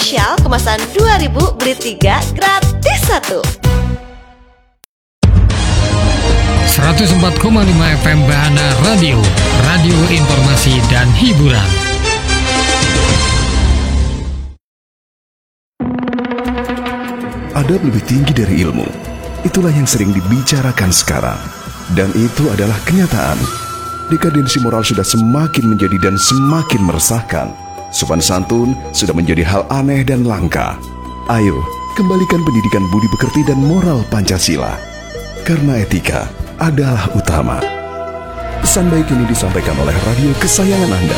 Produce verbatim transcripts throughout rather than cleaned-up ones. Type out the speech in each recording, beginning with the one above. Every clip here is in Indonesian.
spesial kemasan dua ribu beli tiga gratis satu. seratus empat koma lima F M Bahana Radio, radio informasi dan hiburan. Adab lebih tinggi dari ilmu. Itulah yang sering dibicarakan sekarang. Dan itu adalah kenyataan. Dekadensi moral sudah semakin menjadi dan semakin meresahkan. Sopan santun sudah menjadi hal aneh dan langka. Ayo, kembalikan pendidikan budi pekerti dan moral Pancasila. Karena etika adalah utama. Pesan baik ini disampaikan oleh radio kesayangan Anda.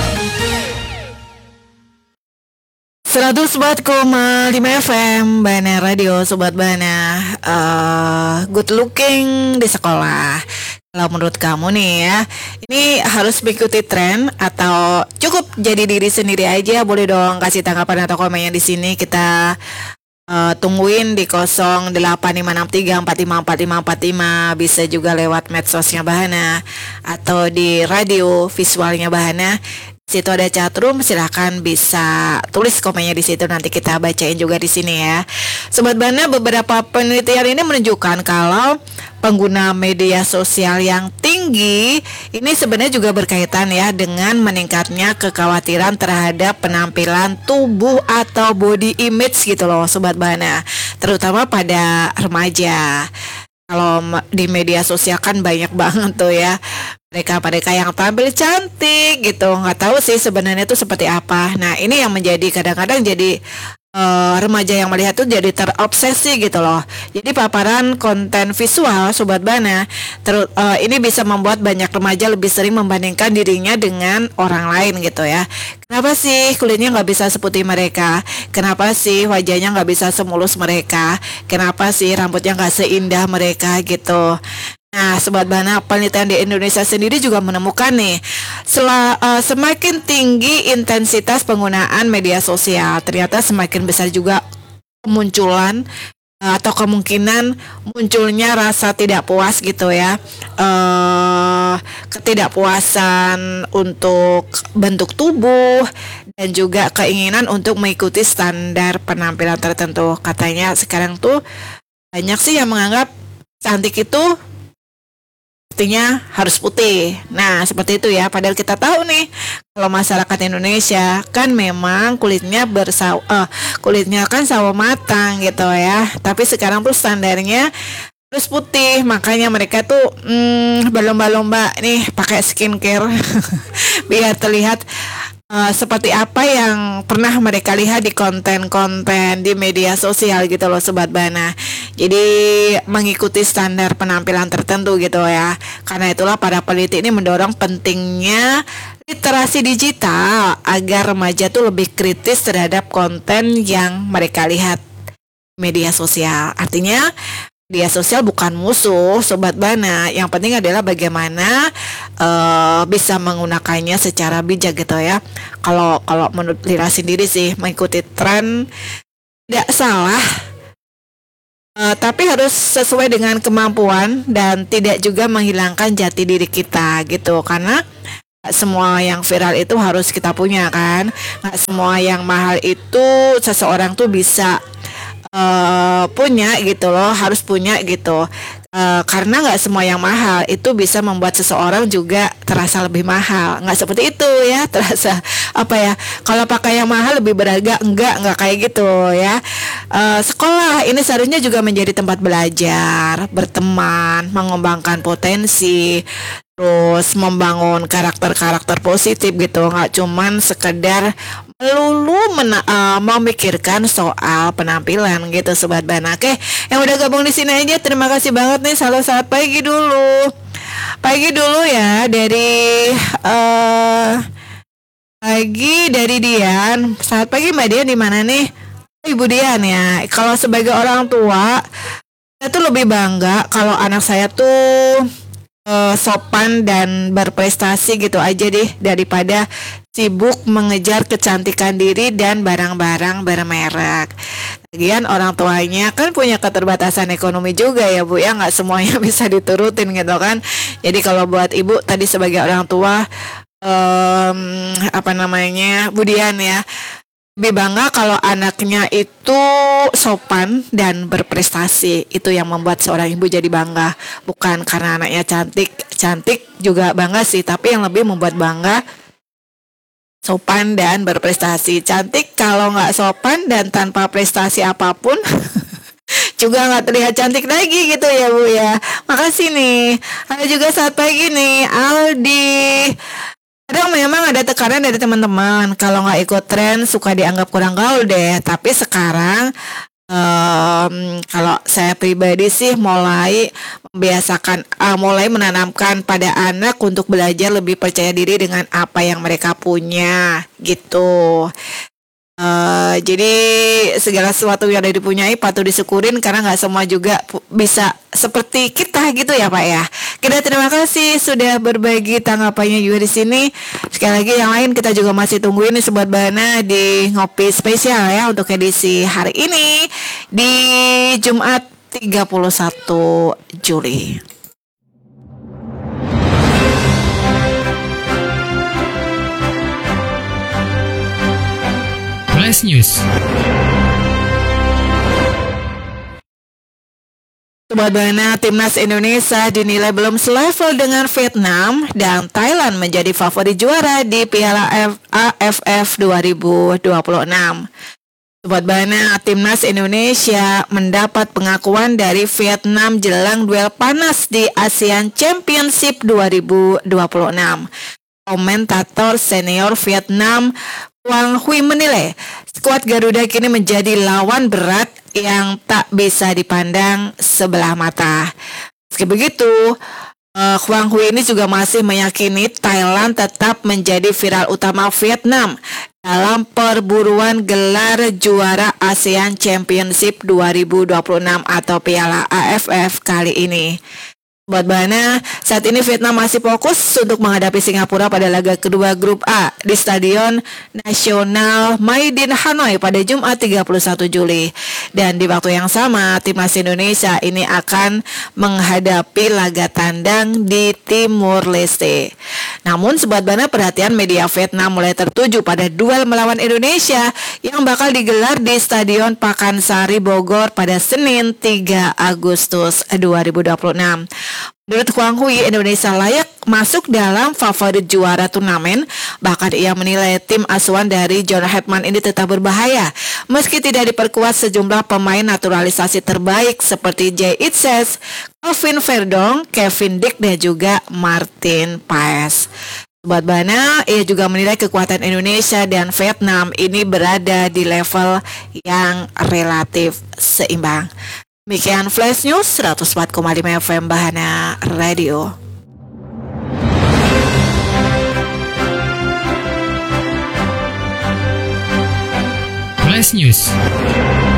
seratus empat koma lima F M Bahana Radio, Sobat Bahana. uh, Good looking di sekolah. Kalau menurut kamu nih ya, ini harus mengikuti tren atau cukup jadi diri sendiri aja? Boleh dong kasih tanggapan atau komennya di sini. Kita uh, tungguin di nol delapan lima enam tiga empat lima empat lima empat lima. Bisa juga lewat medsosnya Bahana atau di radio visualnya Bahana. Situ ada chatroom, silahkan bisa tulis komennya di situ, nanti kita bacain juga di sini ya. Sobat Bahana, beberapa penelitian ini menunjukkan kalau pengguna media sosial yang tinggi ini sebenarnya juga berkaitan ya dengan meningkatnya kekhawatiran terhadap penampilan tubuh atau body image gitu loh Sobat Bahana, terutama pada remaja. Kalau di media sosial kan banyak banget tuh ya mereka-mereka yang tampil cantik gitu, nggak tahu sih sebenarnya itu seperti apa. Nah ini yang menjadi kadang-kadang jadi uh, remaja yang melihat tuh jadi terobsesi gitu loh. Jadi paparan konten visual Sobat Bahana ter, uh, ini bisa membuat banyak remaja lebih sering membandingkan dirinya dengan orang lain gitu ya. Kenapa sih kulitnya nggak bisa seputih mereka? Kenapa sih wajahnya nggak bisa semulus mereka? Kenapa sih rambutnya nggak seindah mereka gitu? Nah, Sobat Bahana, penelitian di Indonesia sendiri juga menemukan nih, sel- uh, semakin tinggi intensitas penggunaan media sosial, ternyata semakin besar juga kemunculan uh, atau kemungkinan munculnya rasa tidak puas gitu ya, uh, ketidakpuasan untuk bentuk tubuh dan juga keinginan untuk mengikuti standar penampilan tertentu. Katanya sekarang tuh banyak sih yang menganggap cantik itu artinya harus putih. Nah seperti itu ya. Padahal kita tahu nih kalau masyarakat Indonesia kan memang kulitnya bersaw, uh, kulitnya kan sawo matang gitu ya. Tapi sekarang tuh standarnya harus putih. Makanya mereka tuh hmm, berlomba-lomba nih pakai skincare biar terlihat Uh, seperti apa yang pernah mereka lihat di konten-konten di media sosial gitu loh Sobat Bahana. Jadi mengikuti standar penampilan tertentu gitu ya. Karena itulah para peneliti ini mendorong pentingnya literasi digital agar remaja tuh lebih kritis terhadap konten yang mereka lihat media sosial. Artinya media sosial bukan musuh Sobat Bahana. Yang penting adalah bagaimana uh, bisa menggunakannya secara bijak gitu ya. Kalau kalau menurut Lira sendiri sih mengikuti tren tidak salah, uh, tapi harus sesuai dengan kemampuan dan tidak juga menghilangkan jati diri kita gitu. Karena gak semua yang viral itu harus kita punya kan. Gak semua yang mahal itu seseorang tuh bisa Uh, punya gitu loh, harus punya gitu. Uh, karena nggak semua yang mahal itu bisa membuat seseorang juga terasa lebih mahal. Nggak seperti itu ya, terasa apa ya? Kalau pakai yang mahal lebih berharga, enggak, enggak kayak gitu ya. Uh, sekolah ini seharusnya juga menjadi tempat belajar, berteman, mengembangkan potensi, terus membangun karakter-karakter positif gitu. Nggak cuman sekedar melulu mena- uh, memikirkan soal penampilan gitu Sobat Bahana. Oke, yang udah gabung di sini aja terima kasih banget nih. Salam selamat pagi dulu. Pagi dulu ya dari uh, pagi dari Dian. Selamat pagi Mbak Dian, di mana nih? Ibu Dian ya. Kalau sebagai orang tua, saya tuh lebih bangga kalau anak saya tuh uh, sopan dan berprestasi gitu aja deh, daripada sibuk mengejar kecantikan diri dan barang-barang bermerek. Lagian orang tuanya kan punya keterbatasan ekonomi juga ya Bu ya, nggak semuanya bisa diturutin gitu kan. Jadi kalau buat ibu tadi sebagai orang tua, um, apa namanya, Bu Dian ya, lebih bangga kalau anaknya itu sopan dan berprestasi. Itu yang membuat seorang ibu jadi bangga. Bukan karena anaknya cantik. Cantik juga bangga sih, tapi yang lebih membuat bangga sopan dan berprestasi. Cantik kalau nggak sopan dan tanpa prestasi apapun juga nggak terlihat cantik lagi gitu ya Bu ya. Makasih nih. Ada juga saat pagi nih Aldi. Kadang memang ada tekanan dari teman-teman kalau nggak ikut tren suka dianggap kurang gaul deh. Tapi sekarang um, kalau saya pribadi sih mulai membiasakan, uh, mulai menanamkan pada anak untuk belajar lebih percaya diri dengan apa yang mereka punya gitu. Uh, jadi segala sesuatu yang ada dipunyai patut disyukurin karena nggak semua juga pu- bisa seperti kita gitu ya Pak ya. Kita terima kasih sudah berbagi tanggapannya juga di sini. Sekali lagi yang lain kita juga masih tungguin nih Sobat Bana di ngopi spesial ya untuk edisi hari ini di Jumat tiga puluh satu Juli. Flash News. Sobat Bana, timnas Indonesia dinilai belum selevel dengan Vietnam dan Thailand menjadi favorit juara di Piala A F F dua ribu dua puluh enam. Sobat Bana, timnas Indonesia mendapat pengakuan dari Vietnam jelang duel panas di ASEAN Championship dua ribu dua puluh enam. Komentator senior Vietnam Wang Hui menilai skuad Garuda kini menjadi lawan berat yang tak bisa dipandang sebelah mata. Meski begitu, uh, Wang Hui ini juga masih meyakini Thailand tetap menjadi viral utama Vietnam dalam perburuan gelar juara ASEAN Championship dua ribu dua puluh enam atau Piala A F F kali ini. Buat Bana, saat ini Vietnam masih fokus untuk menghadapi Singapura pada laga kedua grup A di Stadion Nasional Mai Dinh Hanoi pada Jumat tiga puluh satu Juli. Dan di waktu yang sama, timnas Indonesia ini akan menghadapi laga tandang di Timur Leste. Namun Sobat Bana, perhatian media Vietnam mulai tertuju pada duel melawan Indonesia yang bakal digelar di Stadion Pakansari Bogor pada Senin tiga Agustus dua ribu dua puluh enam. Menurut Wang Hui, Indonesia layak masuk dalam favorit juara turnamen. Bahkan ia menilai tim asuhan dari John Hetman ini tetap berbahaya meski tidak diperkuat sejumlah pemain naturalisasi terbaik seperti Jay Itzes, Calvin Verdong, Kevin Dick dan juga Martin Paes. Sobat Bana, ia juga menilai kekuatan Indonesia dan Vietnam ini berada di level yang relatif seimbang. Demikian Flash News seratus empat koma lima F M Bahana Radio. Flash News.